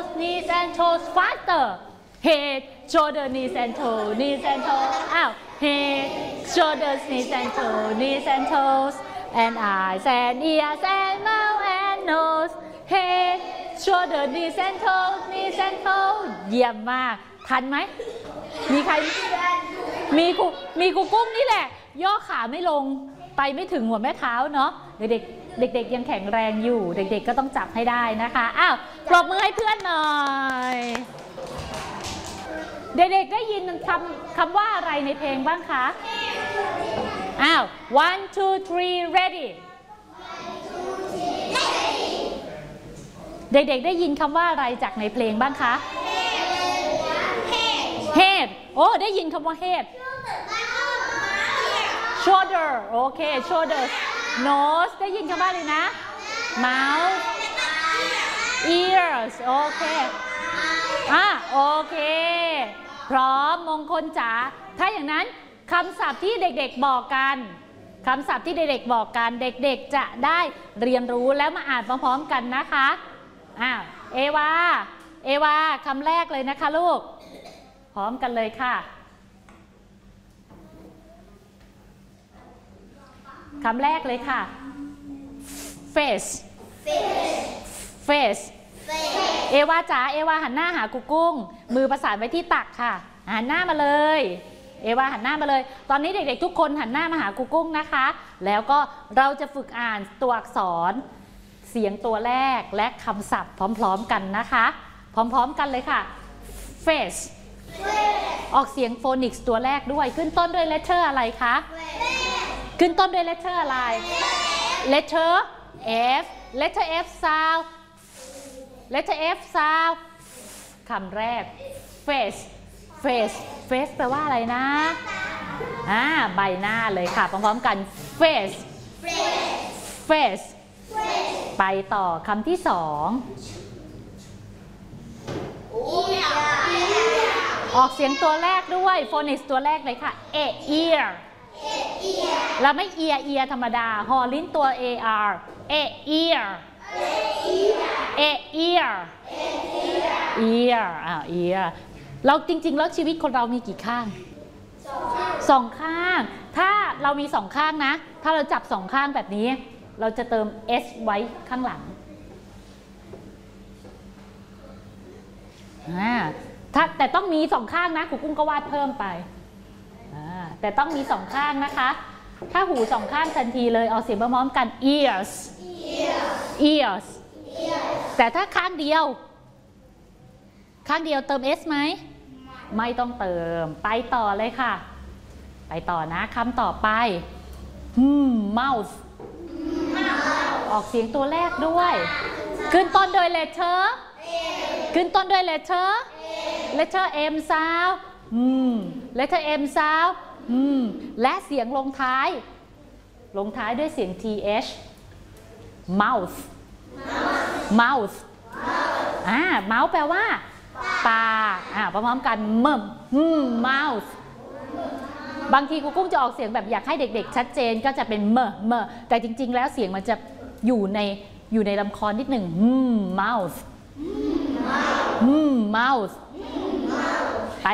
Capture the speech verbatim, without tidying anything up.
knees and toes faster head shoulder knees and toes knees and toes อ้าว head shoulders knees and toes knees and toes and eyes and ears and mouth and nose head shoulder knees and toes knees and toes เยี่ยมมากทันไหมมีใครมีครูมีครูกุ้งนี่แหละย่อขาไม่ลงไปไม่ถึงหัวแม่เท้าเนาะเด็กๆเด็กๆยังแข็งแรงอยู่เด็กๆก็ต้องจับให้ได้นะคะอ้าวปรบมือให้เพื่อนหน่อยเด็กๆได้ยินคำคำว่าอะไรในเพลงบ้างคะอ้าว one two three ready เด็กๆได้ยินคำว่าอะไรจากในเพลงบ้างคะ head โอ้ได้ยินคำว่า head shoulder โอเค shoulder nose ได้ยินคำว่าอะไรนะ mouth ears โอเคอ่ะโอเคพร้อมมงคลจ๋าถ้าอย่างนั้นคำศัพท์ที่เด็กๆบอกกันคำศัพท์ที่เด็กๆบอกกันเด็กๆจะได้เรียนรู้แล้วมาอ่านพร้อมๆกันนะคะอ้าวเอวาเอวาคำแรกเลยนะคะลูกพร้อมกันเลยค่ะคำแรกเลยค่ะ face face เอวาจ๋าเอวาหันหน้าหากุกุ้งมือประสานไว้ที่ตักค่ะหันหน้ามาเลยเอวาหันหน้ามาเลยตอนนี้เด็กๆทุกคนหันหน้ามาหากุกุ้งนะคะแล้วก็เราจะฝึกอ่านตัวอักษรเสียงตัวแรกและคำศัพท์พร้อมๆกันนะคะพร้อมๆกันเลยค่ะ face ออกเสียงโฟนิกส์ตัวแรกด้วยขึ้นต้นด้วย letter อะไรคะขึ้นต้นด้วย letter อะไร letter F letter F sound letter F sound คำแรก face face face แปลว่าอะไรนะอ่าใบหน้าเลยค่ะพร้อมๆกัน face face ไปต่อคำที่สองออกเสียงตัวแรกด้วยโฟนิกส์ตัวแรกเลยค่ะ a ear เราไม่ ear ear ธรรมดาหอลิ้นตัว ar a ear a ear ear อ่า ear เราจริงๆแล้วชีวิตคนเรามีกี่ข้างสองข้างถ้าเรามีสองข้างนะถ้าเราจับสองข้างแบบนี้เราจะเติม s ไว้ข้างหลังอ่าถ้าแต่ต้องมีสองข้างนะครูกุ้งก็วาดเพิ่มไปแต่ต้องมีสองข้างนะคะถ้าหูสองข้างทันทีเลยเอาเสียงพร้อมๆกัน ears ears แต่ถ้าข้างเดียวข้างเดียวเติม s ไหมไม่ต้องเติมไปต่อเลยค่ะไปต่อนะคำต่อไป hmm, mouth ออกเสียงตัวแรกด้วยขึ้นต้นโดย letter ขึ้นต้นด้วย letter letter m sound อืม letter m sound อืมและเสียงลงท้ายลงท้ายด้วยเสียง th mouth mouth อ่า mouth แปลว่าปากอ่าพร้อมๆกันมึมอืม mouth บางทีครูกุ้งจะออกเสียงแบบอยากให้เด็กๆชัดเจนก็จะเป็นเมอเมอแต่จริงๆแล้วเสียงมันจะอยู่ในอยู่ในลำคอนิดหนึ่งอืม mouth อืม mouth